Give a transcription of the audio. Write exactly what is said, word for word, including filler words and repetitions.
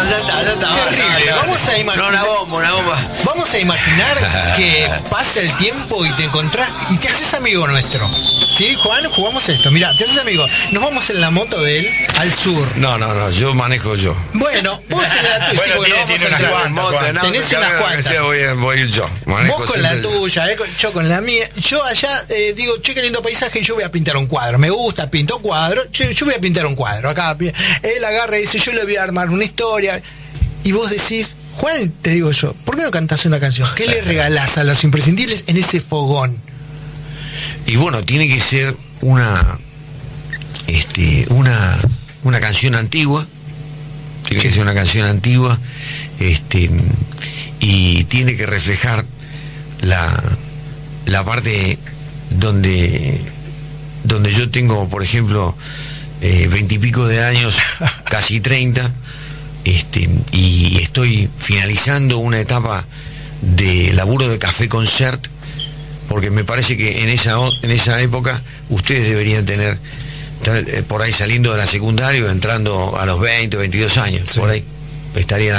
ya está, ya está. Terrible. No, no, Vamos a imaginar. No, una bomba, una bomba. Vamos a imaginar que pasa el tiempo y te encontrás y te haces amigo nuestro. ¿Sí, Juan? Jugamos esto. Mira, te haces amigo. Nos vamos en la moto de él al sur. No, no, no, yo manejo yo. Bueno, vos en la tuya. Bueno, Sí, bueno, tiene- vamos tiene a unas entrar. cuantas, Moto, Juan. no, Tenés que unas haga lo que cuantas. sea, voy, a- voy a ir yo. Manejo Vos con la siempre- tuya, eh, yo con la mía. Yo allá eh, digo, che, qué lindo paisaje, yo voy a pintar un cuadro. Me gusta, pinto cuadro. Che, yo voy a pintar un cuadro. Acá él agarra y dice, yo le voy a armar una historia. Y vos decís, Juan, te digo yo, ¿por qué no cantás una canción? ¿Qué le regalás a los imprescindibles en ese fogón? Y bueno, tiene que ser una este una una canción antigua. Tiene que ser una canción antigua, este y tiene que reflejar la la parte donde donde yo tengo, por ejemplo, veintipico de años, casi treinta, este, y estoy finalizando una etapa de laburo de Café Concert, porque me parece que en esa en esa época ustedes deberían tener estar por ahí saliendo de la secundaria, entrando a los veinte, veintidós años, sí. Por ahí estarían